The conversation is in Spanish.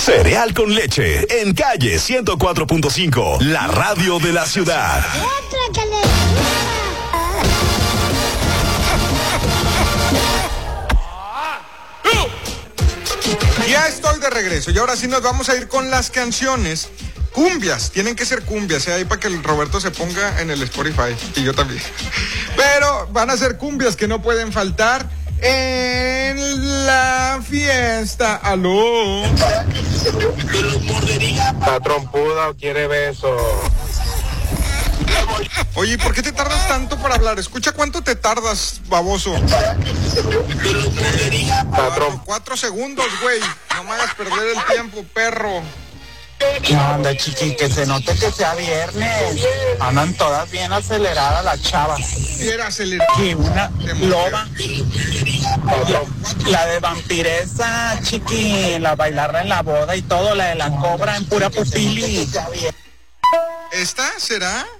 Cereal con leche en calle 104.5, la radio de la ciudad. Ya estoy de regreso y ahora sí nos vamos a ir con las canciones. Cumbias, tienen que ser cumbias, ahí para que el Roberto se ponga en el Spotify y yo también. Pero van a ser cumbias que no pueden faltar en la fiesta. ¡Aló! ¿Está trompuda o quiere beso? Oye, ¿por qué te tardas tanto para hablar? Escucha cuánto te tardas, baboso. 4 segundos, güey. No me hagas perder el tiempo, perro. ¿Qué onda, chiqui? Que se note que sea viernes. Andan todas bien aceleradas las chavas. Quiera acelerar. Y una loba. La de vampiresa, chiqui. La bailarla en la boda y todo. La de la cobra en pura pupili. ¿Esta será?